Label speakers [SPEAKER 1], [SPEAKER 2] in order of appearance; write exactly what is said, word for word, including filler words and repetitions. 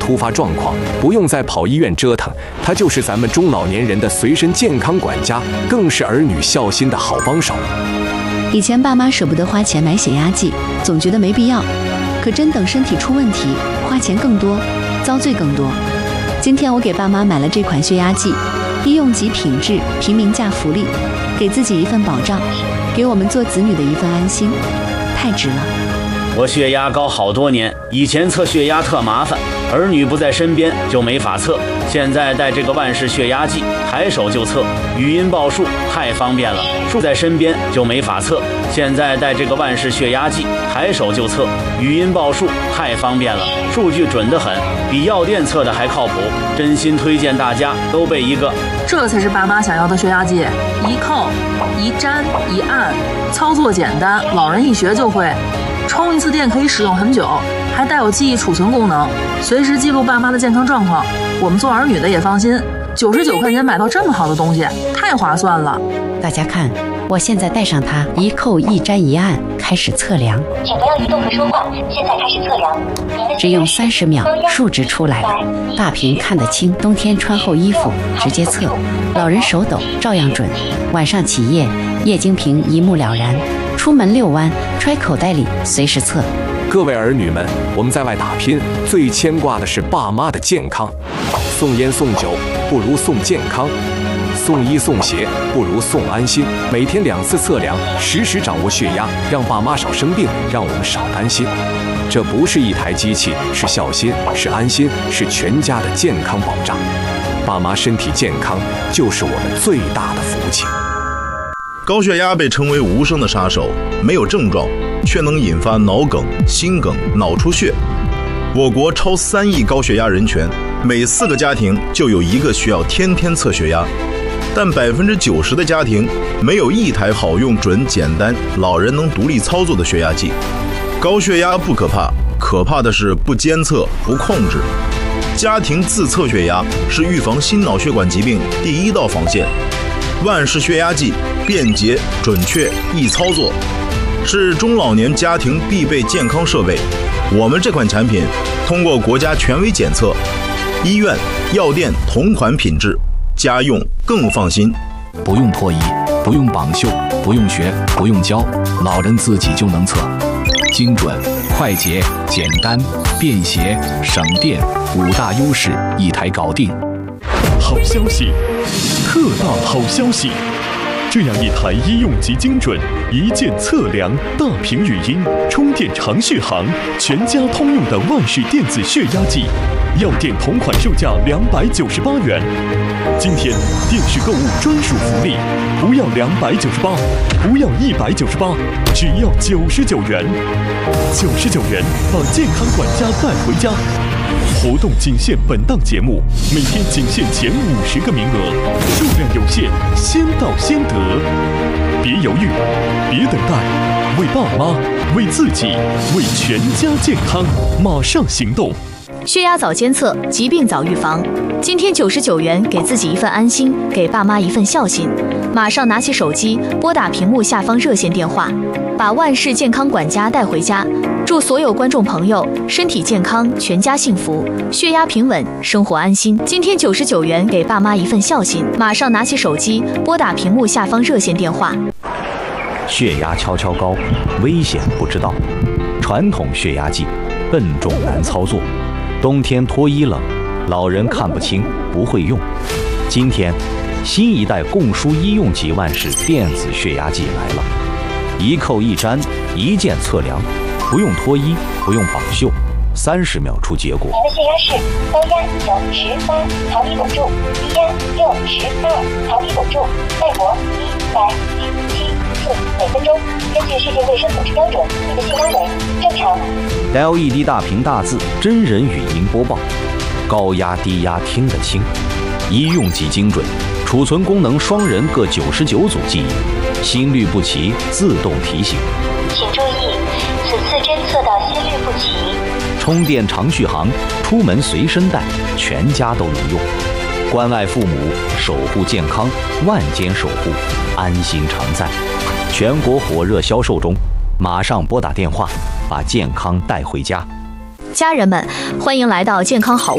[SPEAKER 1] 突发状况，不用再跑医院折腾，他就是咱们中老年人的随身健康管家，更是儿女孝心的好帮手。
[SPEAKER 2] 以前爸妈舍不得花钱买血压计，总觉得没必要，可真等身体出问题，花钱更多，遭罪更多。今天我给爸妈买了这款血压计，医用级品质，平民价福利，给自己一份保障，给我们做子女的一份安心，太值了。
[SPEAKER 3] 我血压高好多年，以前测血压特麻烦，儿女不在身边就没法测。现在带这个万氏血压计，抬手就测，语音报数太方便了。数在身边就没法测，现在带这个万氏血压计，抬手就测，语音报数太方便了，数据准得很，比药店测的还靠谱。真心推荐大家都备一个，
[SPEAKER 4] 这才是爸妈想要的血压计，一扣、一粘、一按，操作简单，老人一学就会。充一次电可以使用很久，还带有记忆储存功能，随时记录爸妈的健康状况。我们做儿女的也放心，九十九块钱买到这么好的东西，太划算了。
[SPEAKER 5] 大家看，我现在带上它，一扣一粘一按，开始测量。
[SPEAKER 6] 请不要移动和说话，现在开始测量。
[SPEAKER 5] 只用三十秒，数值出来了，大屏看得清。冬天穿厚衣服直接测，老人手抖照样准。晚上起夜，液晶屏一目了然。出门遛弯，揣口袋里随时测。
[SPEAKER 1] 各位儿女们，我们在外打拼，最牵挂的是爸妈的健康。送烟送酒不如送健康，送衣送鞋不如送安心。每天两次测量，实时掌握血压，让爸妈少生病，让我们少担心。这不是一台机器，是孝心，是安心，是全家的健康保障。爸妈身体健康，就是我们最大的福气。
[SPEAKER 7] 高血压被称为无声的杀手，没有症状，却能引发脑梗、心梗、脑出血。我国超三亿高血压人群，每四个家庭就有一个需要天天测血压，但百分之九十的家庭没有一台好用、准、简单、老人能独立操作的血压计。高血压不可怕，可怕的是不监测、不控制。家庭自测血压是预防心脑血管疾病第一道防线。万氏血压计便捷、准确、易操作，是中老年家庭必备健康设备。我们这款产品通过国家权威检测，医院、药店同款品质，家用更放心。
[SPEAKER 8] 不用脱衣，不用绑袖，不用学，不用教，老人自己就能测，精准、快捷、简单、便携、省电，五大优势一台搞定。
[SPEAKER 9] 好消息，特大好消息！这样一台医用级精准、一键测量、大屏语音、充电长续航、全家通用的万氏电子血压计，药店同款售价两百九十八元。今天电视购物专属福利，不要两百九十八，不要一百九十八，只要九十九元。九十九元把健康管家带回家。活动仅限本档节目，每天仅限前五十个名额，数量有限，先到先得。别犹豫，别等待，为爸妈、为自己、为全家健康，马上行动！
[SPEAKER 10] 血压早监测，疾病早预防。今天九十九元，给自己一份安心，给爸妈一份孝心。马上拿起手机，拨打屏幕下方热线电话，把万氏健康管家带回家。祝所有观众朋友身体健康，全家幸福，血压平稳，生活安心。今天九十九元，给爸妈一份孝心。马上拿起手机，拨打屏幕下方热线电话。
[SPEAKER 11] 血压悄悄高，危险不知道。传统血压计笨重难操作，冬天脱衣冷，老人看不清不会用。今天新一代共输医用级万氏电子血压计来了，一扣一粘，一键测量，不用脱衣，不用绑袖，三十秒出结果。
[SPEAKER 6] 您的血压是高压九十八毫米汞柱，低压六十二毫米汞柱，脉搏一百一七次每分钟。根据世界卫生组织标准，你的血压为正常。
[SPEAKER 11] L E D 大屏大字，真人语音播报，高压低压听得清，医用级精准，储存功能双人各九十九组记忆，心率不齐自动提醒。
[SPEAKER 6] 请注意，此次侦测到心率不齐。
[SPEAKER 11] 充电长续航，出门随身带，全家都能用。关爱父母，守护健康，万间守护，安心常在。全国火热销售中，马上拨打电话，把健康带回家。
[SPEAKER 10] 家人们，欢迎来到健康好